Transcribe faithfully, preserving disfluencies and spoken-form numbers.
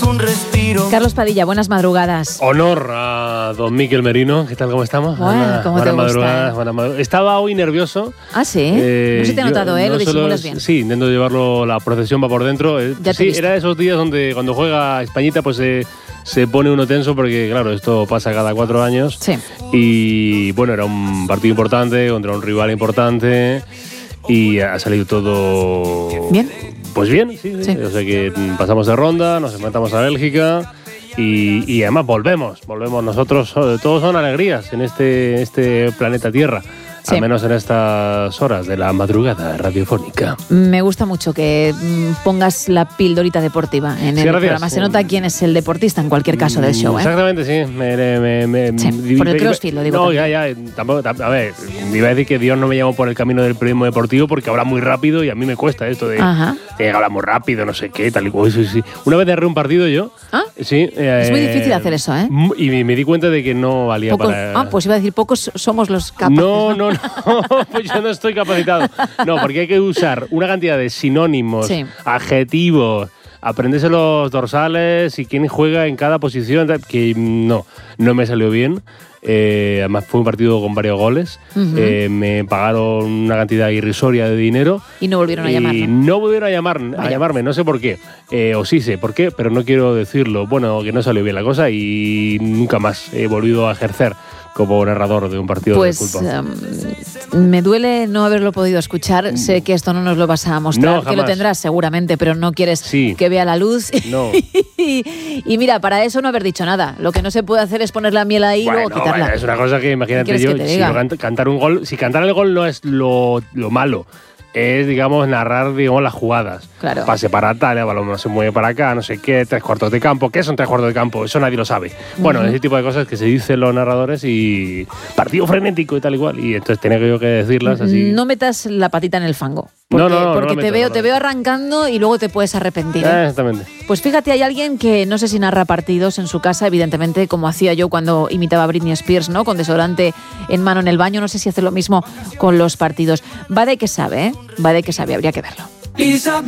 un respiro. Carlos Padilla, buenas madrugadas. Honor a don Miquel Merino. ¿Qué tal? ¿Cómo estamos? Bueno, buena, ¿cómo buena te madrugada, gusta? buena madrugada. Estaba hoy nervioso. Ah, ¿sí? Eh, no se te ha notado, yo, ¿eh? no Lo disimulas es, bien. Sí, intento llevarlo, la procesión va por dentro. Eh, Ya te he sí, visto. era esos días donde cuando juega Españita pues eh, se pone uno tenso porque, claro, esto pasa cada cuatro años. Sí. Y, bueno, era un partido importante contra un rival importante y ha salido todo... ¿Bien? Pues bien, sí, sí. Sí. O sea que pasamos de ronda, nos enfrentamos a Bélgica y, y además volvemos, volvemos nosotros, todos son alegrías en este, este planeta Tierra, Sí. al menos en estas horas de la madrugada radiofónica. Me gusta mucho que mm, pongas la pildorita deportiva en Sí, el gracias. programa. Se nota quién es el deportista en cualquier caso del show, ¿eh? Exactamente, sí. Me, me, me, Sí, me- por el me- crossfit, lo digo No, también. ya, ya. Tampoco, tam- a ver, iba a decir que Dios no me llamó por el camino del periodismo deportivo porque habla muy rápido y a mí me cuesta esto de Ajá. que habla muy rápido, no sé qué, tal y cual. Sí, sí. Una vez narré un partido yo. ¿Ah? Sí. Es muy eh, difícil hacer eso, ¿eh? m- Y me, me di cuenta de que no valía Pocos- para. Ah, pues iba a decir, pocos somos los capaces. No, no, no, pues yo no estoy capacitado. No, porque hay que usar una cantidad de sinónimos, Sí. adjetivos, aprenderse los dorsales y quién juega en cada posición, tal, que no, no me salió bien. Eh, además fue un partido con varios goles. Ujú. Eh, me pagaron una cantidad irrisoria de dinero. Y no volvieron a Y llamarlo. no volvieron a, llamar, a Vaya. llamarme, no sé por qué. Eh, o sí sé por qué, pero no quiero decirlo. Bueno, que no salió bien la cosa y nunca más he volvido a ejercer como narrador de un partido Pues de fútbol. um, me duele no haberlo podido escuchar. Sé que esto no nos lo vas a mostrar, No, que lo jamás. tendrás seguramente, pero no quieres Sí. que vea la luz. No. y, y mira, para eso no haber dicho nada. Lo que no se puede hacer es poner la miel ahí y Bueno, luego quitarla. bueno, es una cosa que imagínate ¿Qué quieres yo, que te si diga? yo cant- cantar un gol, si cantar el gol no es lo, lo malo, es, digamos, narrar, digamos, las jugadas. Claro. Pase para tal, el balón se mueve para acá, no sé qué, tres cuartos de campo. ¿Qué son tres cuartos de campo? Eso nadie lo sabe. Bueno, ese tipo de cosas que se dicen los narradores y partido frenético y tal igual. Y entonces tenía yo que decirlas así. No metas la patita en el fango. Porque, No, no, no, porque no te meto, veo, no, te no. veo arrancando y luego te puedes arrepentir. Ah, ¿eh? exactamente. Pues fíjate, hay alguien que no sé si narra partidos en su casa, evidentemente, como hacía yo cuando imitaba a Britney Spears, ¿no? Con desodorante en mano en el baño. No sé si hace lo mismo con los partidos. Va de que sabe, ¿eh? Va de que sabe, habría que verlo. Isabel.